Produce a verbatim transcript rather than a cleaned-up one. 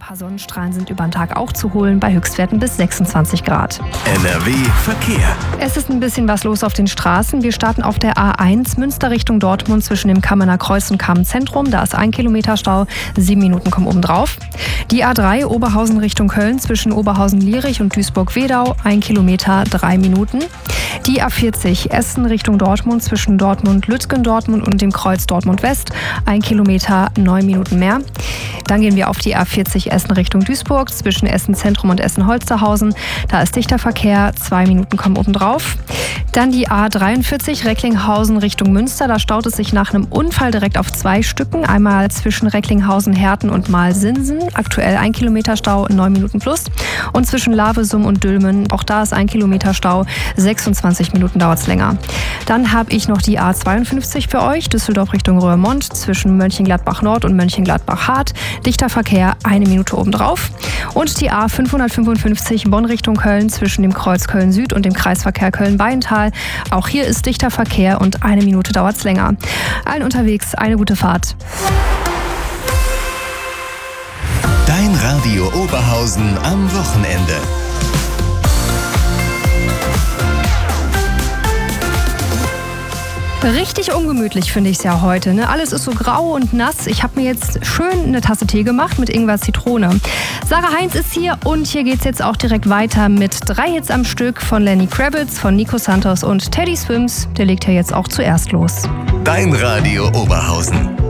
paar Sonnenstrahlen sind über den Tag auch zu holen, bei Höchstwerten bis sechsundzwanzig Grad. N R W Verkehr. Es ist ein bisschen was los auf den Straßen. Wir starten auf der A eins Münster Richtung Dortmund zwischen dem Kammener Kreuz und Kamen-Zentrum. Da ist ein Kilometer Stau, sieben Minuten kommen oben drauf. Die A drei Oberhausen Richtung Köln zwischen Oberhausen-Lierich und Duisburg-Wedau, ein Kilometer, drei Minuten. Die A vierzig Essen Richtung Dortmund zwischen Dortmund-Lütgen-Dortmund und dem Kreuz Dortmund-West, ein Kilometer, neun Minuten mehr. Dann gehen wir auf die A vierzig Essen Richtung Duisburg zwischen Essen-Zentrum und Essen-Holsterhausen. Da ist dichter Verkehr, zwei Minuten kommen oben drauf. Dann die A dreiundvierzig Recklinghausen Richtung Münster. Da staut es sich nach einem Unfall direkt auf zwei Stücken. Einmal zwischen Recklinghausen-Herten und Malsinsen. Aktuell ein Kilometer Stau, neun Minuten plus. Und zwischen Lavesum und Dülmen, auch da ist ein Kilometer Stau, sechsundzwanzig Minuten dauert es länger. Dann habe ich noch die A zweiundfünfzig für euch, Düsseldorf Richtung Roermond zwischen Mönchengladbach Nord und Mönchengladbach Hart. Dichter Verkehr, eine Minute obendrauf. Und die A fünfhundertfünfundfünfzig Bonn Richtung Köln zwischen dem Kreuz Köln Süd und dem Kreisverkehr Köln-Beintal. Auch hier ist dichter Verkehr und eine Minute dauert es länger. Allen unterwegs eine gute Fahrt. Dein Radio Oberhausen am Wochenende. Richtig ungemütlich finde ich es ja heute. Ne? Alles ist so grau und nass. Ich habe mir jetzt schön eine Tasse Tee gemacht mit Ingwer-Zitrone. Sarah Heinz ist hier und hier geht es jetzt auch direkt weiter mit drei Hits am Stück von Lenny Kravitz, von Nico Santos und Teddy Swims. Der legt ja jetzt auch zuerst los. Dein Radio Oberhausen.